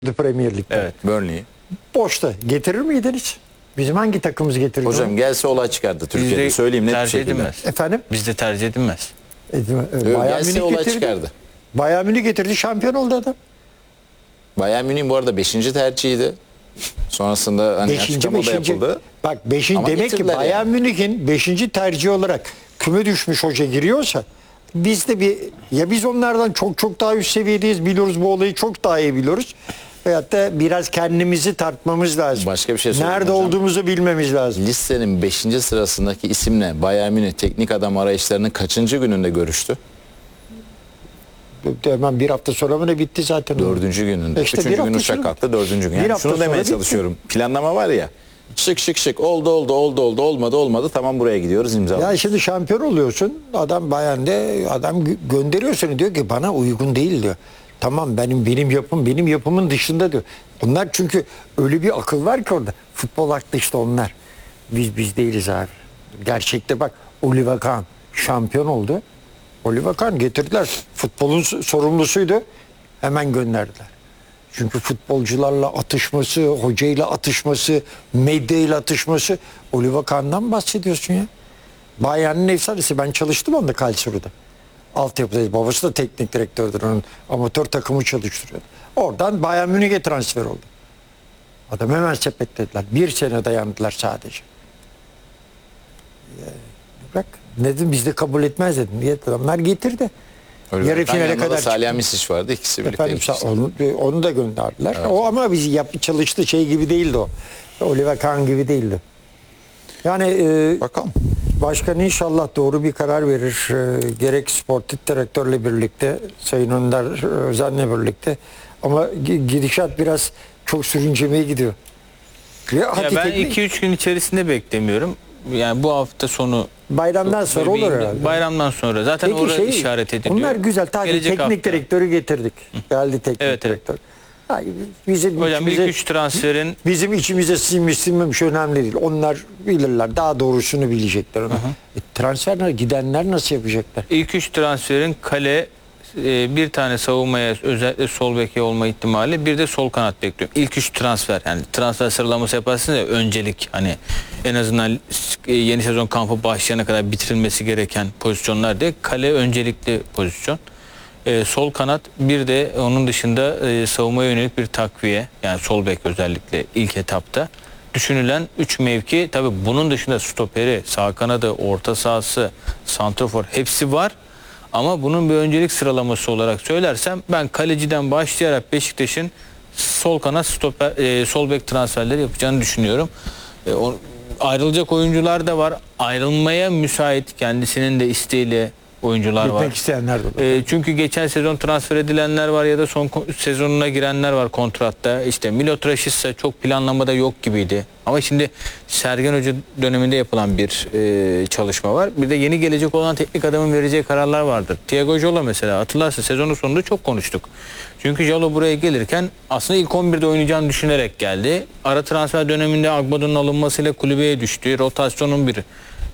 Premier Lig'de. Evet, Burnley. Boşta. Getirir miydiniz? Bizim hangi takımımız getirir? Hocam gelse olay çıkardı Türkiye'de. Söyleyeyim net bir tercih şekilde. edilmez. Efendim? Bizde tercih edilmez. Gelse olay çıkardı. Bayern Münih getirdi, şampiyon oldu adam. Bayern Münih bu arada 5. tercihiydi. Sonrasında hani açıklama da yapıldı. Bak 5. Ama demek ki getirdiler Bayern yani. Münih'in 5. tercih olarak küme düşmüş hoca giriyorsa biz de biz onlardan çok daha üst seviyedeyiz, biliyoruz bu olayı, çok daha iyi biliyoruz. Veyahut da biraz kendimizi tartmamız lazım. Başka bir şey söyleyeyim nerede hocam. olduğumuzu bilmemiz lazım. Listenin 5. sırasındaki isimle Bayern Münih teknik adam arayışlarının kaçıncı gününde görüştü? Hemen bir hafta sonra mı ne bitti zaten? 4. gününde. İşte 3. bir gün hafta uçak sonra. kalktı 4. gün. Bir Yani hafta şunu demeye sonra bitti. çalışıyorum. Planlama var ya. Şık oldu olmadı tamam buraya gidiyoruz imza. Ya şimdi şampiyon oluyorsun, adam Bayern'de adam gönderiyor seni, diyor ki bana uygun değil diyor. Tamam benim yapımın dışında diyor. Onlar çünkü öyle bir akıl var ki orada. Futbol aklı işte onlar. Biz değiliz abi. Gerçekte bak, Oliver Kahn şampiyon oldu. Oliver Kahn getirdiler. Futbolun sorumlusuydu. Hemen gönderdiler. Çünkü futbolcularla atışması, hocayla atışması, medyayla atışması. Oliver Kahn'dan bahsediyorsun ya. Bayern'in efsanesi. Ben çalıştım onda Karlsruhe'da. Altyapıda. Babası da teknik direktördür. Onun amatör takımı çalıştırıyordu. Oradan Bayern Münih'e transfer oldu. Adam hemen sepetlediler. 1 sene dayandılar sadece. Bak ne dedim, biz de kabul etmez dedim. Adamlar getirdi. Yarı finale kadar Salihamidzic vardı, ikisi birlikte. Efendim, onu da gönderdiler. Evet. O ama biz çalıştı şey gibi değildi o. Oliver Kahn gibi değildi. Yani bakalım. Başkan inşallah doğru bir karar verir. Gerek sportif direktörle birlikte, Sayın Önder Özen'le birlikte. Ama gidişat biraz çok sürüncemeye gidiyor. Ya ben 2-3 gün içerisinde beklemiyorum. Yani bu hafta sonu bayramdan sonra olur herhalde. Bayramdan sonra. Zaten orada işaret ediliyor. Bunlar güzel. Teknik direktörü getirdik. Geldi teknik direktör. Hayır, hocam ilk 3 transferin bizim içimize sinmemiş önemli değil. Onlar bilirler. Daha doğrusunu bilecekler. Transferler, gidenler nasıl yapacaklar? İlk 3 transferin kale, bir tane savunmaya, özellikle sol beke olma ihtimali, bir de sol kanat bekliyorum. İlk 3 transfer, yani transfer sıralaması yaparsınız ya, öncelik, hani en azından yeni sezon kampı başlayana kadar bitirilmesi gereken pozisyonlar diye kale öncelikli pozisyon. Sol kanat, bir de onun dışında savunmaya yönelik bir takviye, yani sol bek özellikle ilk etapta düşünülen 3 mevki. Tabii bunun dışında stoperi, sağ kanadı, orta sahası, santrafor hepsi var. Ama bunun bir öncelik sıralaması olarak söylersem, ben kaleciden başlayarak Beşiktaş'ın sol kanat, stoper, sol bek transferleri yapacağını düşünüyorum. Ayrılacak oyuncular da var. Ayrılmaya müsait, kendisinin de isteğiyle oyuncular var. Gitmek isteyenler de var. Çünkü geçen sezon transfer edilenler var ya da son sezonuna girenler var kontratta. İşte Milot Rashica çok planlamada yok gibiydi. Ama şimdi Sergen Hoca döneminde yapılan bir çalışma var. Bir de yeni gelecek olan teknik adamın vereceği kararlar vardır. Thiago Jalo mesela, hatırlarsın sezonun sonunda çok konuştuk. Çünkü Jalo buraya gelirken aslında ilk 11'de oynayacağını düşünerek geldi. Ara transfer döneminde Agbado'nun alınmasıyla kulübeye düştü. Rotasyonun bir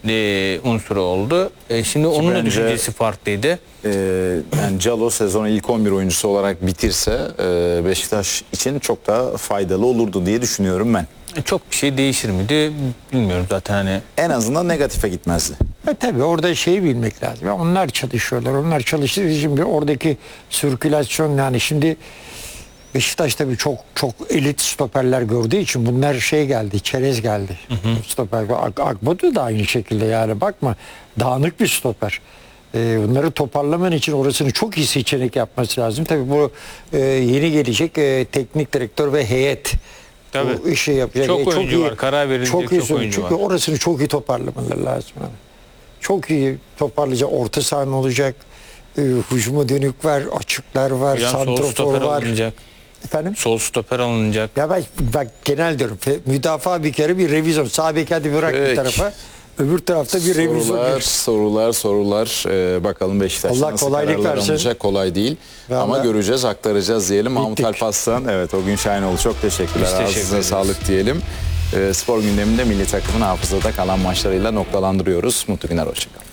unsuru oldu. Şimdi onun da düşüncesi farklıydı. Yani Jalo sezonu ilk 11 oyuncusu olarak bitirse Beşiktaş için çok daha faydalı olurdu diye düşünüyorum ben. Çok bir şey değişir miydi bilmiyorum zaten, hani. En azından negatife gitmezdi. Tabii orada şeyi bilmek lazım. Onlar çalışıyorlar. Onlar çalıştığı için oradaki sirkülasyon, yani şimdi Beşiktaş tabii çok elit stoperler gördüğü için bunlar geldi, çerez geldi. Stoper. Akbadu da aynı şekilde, yani bakma, dağınık bir stoper. Bunları toparlaman için orasını çok iyi seçenek yapması lazım. Tabii bu yeni gelecek teknik direktör ve heyet bu işi yapacak. Çok oyuncu var, karar verilecek çok oyuncu çünkü var. Çünkü orasını çok iyi toparlamaları lazım. Çok iyi toparlayacak, orta sahan olacak. Hücuma dönük var, açıklar var, santrofor var. Alınacak. Efendim? Sol stoper alınacak. Ya bak genel diyorum. Müdafaa bir kere bir revizyon. Sağ bek hadi bırak bir tarafa. Öbür tarafta bir revizyon. Sorular. Bakalım Beşiktaş'ta Allah nasıl kolaylık kararlar versin. alınacak, kolay değil. Vallahi ama göreceğiz, aktaracağız diyelim. Mahmut bittik. Alparslan, evet, o gün Şahinoğlu, çok teşekkürler. Biz teşekkür Ağzınıza ederiz. sağlık diyelim. Spor gündeminde milli takımın hafızada kalan maçlarıyla noktalandırıyoruz. Mutlu günler, hoşçakalın.